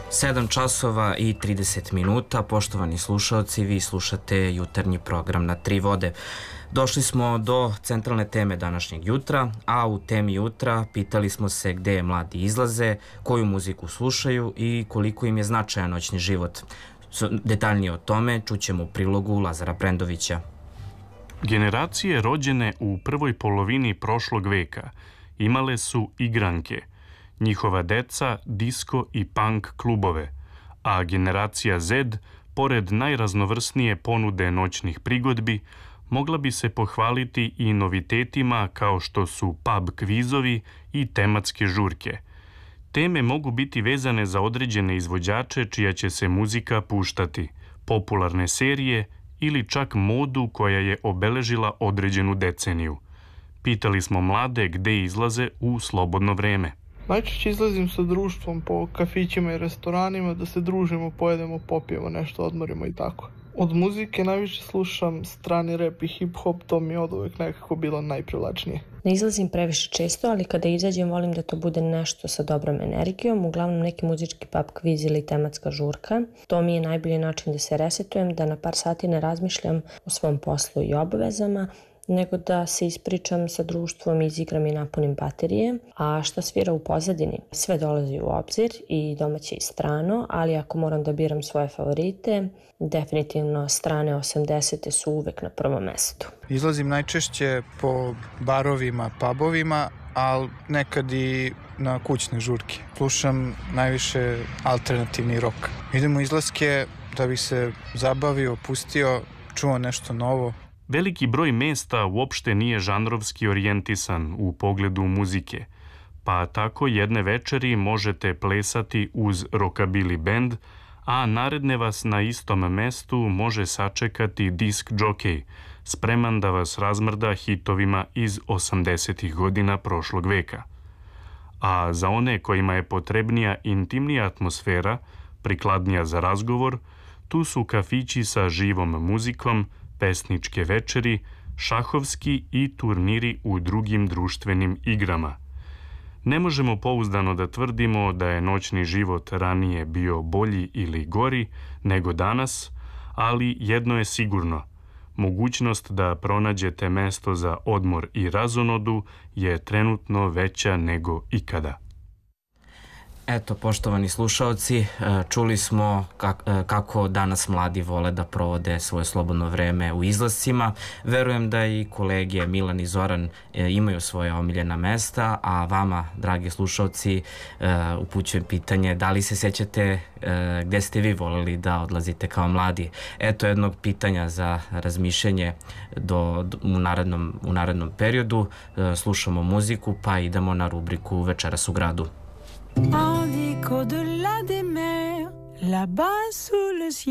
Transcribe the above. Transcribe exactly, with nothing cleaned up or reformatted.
sedam časova i trideset minuta. Poštovani slušaoci, vi slušate jutarnji program na Tri vode. Došli smo do centralne teme današnjeg jutra, a u temi jutra pitali smo se gde mladi izlaze, koju muziku slušaju i koliko im je značajan noćni život. Detaljnije o tome čućemo u prilogu Lazara Prendovića. Generacije rođene u prvoj polovini prošlog veka imale su igranke, njihova deca disko i punk klubove, a generacija Z, pored najraznovrsnije ponude noćnih prigodbi, mogla bi se pohvaliti i novitetima kao što su pub kvizovi i tematske žurke. Teme mogu biti vezane za određene izvođače čija će se muzika puštati, popularne serije ili čak modu koja je obeležila određenu deceniju. Pitali smo mlade gde izlaze u slobodno vreme. Najčešće izlazim sa društvom po kafićima i restoranima da se družimo, pojedemo, popijemo nešto, odmorimo i tako. Od muzike najviše slušam strani rap i hip-hop, to mi je od uvek nekako bilo najprivlačnije. Ne izlazim previše često, ali kada izađem volim da to bude nešto sa dobrom energijom, uglavnom neki muzički pub kviz ili tematska žurka. To mi je najbolji način da se resetujem, da na par sati ne razmišljam o svom poslu i obavezama, nego da se ispričam sa društvom, izigram i napunim baterije. A šta svira u pozadini? Sve dolazi u obzir, i domaće i strano, ali ako moram da biram svoje favorite, definitivno strane osamdesete su uvek na prvom mestu. Izlazim najčešće po barovima, pubovima, ali nekad i na kućne žurke. Slušam najviše alternativni rock. Idem u izlaske da bih se zabavio, pustio, čuo nešto novo. Veliki broj mesta uopšte nije žanrovski orijentisan u pogledu muzike, pa tako jedne večeri možete plesati uz rockabilly band, a naredne vas na istom mestu može sačekati disk džokej, spreman da vas razmrda hitovima iz osamdesetih godina prošlog veka. A za one kojima je potrebnija intimnija atmosfera, prikladnija za razgovor, tu su kafići sa živom muzikom, pesničke večeri, šahovski i turniri u drugim društvenim igrama. Ne možemo pouzdano da tvrdimo da je noćni život ranije bio bolji ili gori nego danas, ali jedno je sigurno. Mogućnost da pronađete mesto za odmor i razonodu je trenutno veća nego ikada. Eto, poštovani slušaoci, čuli smo kako danas mladi vole da provode svoje slobodno vreme u izlascima. Verujem da i kolege Milan i Zoran imaju svoje omiljena mesta, a vama, dragi slušaoci, upućujem pitanje da li se sećate gde ste vi voleli da odlazite kao mladi. Eto jednog pitanja za razmišljanje do, u, narednom, u narednom periodu. Slušamo muziku pa idemo na rubriku Večeras u gradu. En écho de la des mers, là-bas sous le ciel.